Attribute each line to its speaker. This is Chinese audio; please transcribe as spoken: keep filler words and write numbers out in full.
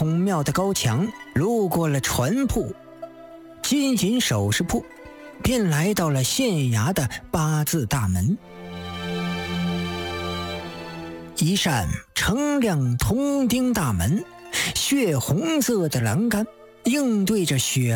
Speaker 1: 孔庙的高墙，路过了船铺、金银首饰铺，便来到了县衙的八字大门。一扇锃亮铜钉大门，血红色的栏杆映对着雪